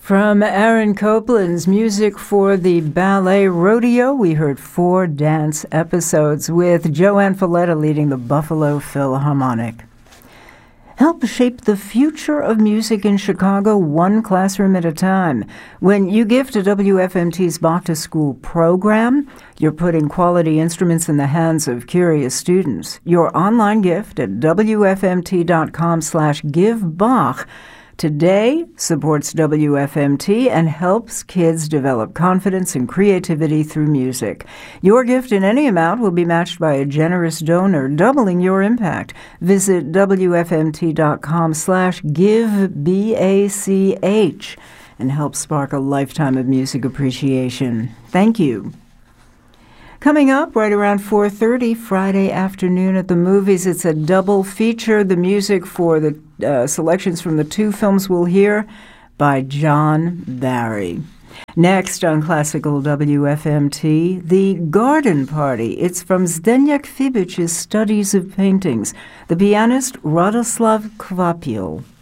From Aaron Copland's music for the ballet Rodeo, we heard 4 dance episodes with Joanne Falletta leading the Buffalo Philharmonic. Help shape the future of music in Chicago one classroom at a time. When you gift to WFMT's Bach to School program, you're putting quality instruments in the hands of curious students. Your online gift at wfmt.com/givebach today supports WFMT and helps kids develop confidence and creativity through music. Your gift in any amount will be matched by a generous donor, doubling your impact. Visit WFMT.com/givebach and help spark a lifetime of music appreciation. Thank you. Coming up right around 4:30 Friday afternoon at the movies, it's a double feature. The music for the selections from the 2 films we'll hear by John Barry. Next on Classical WFMT, The Garden Party. It's from Zdeněk Fibich's Studies of Paintings. The pianist Radoslav Kvapil.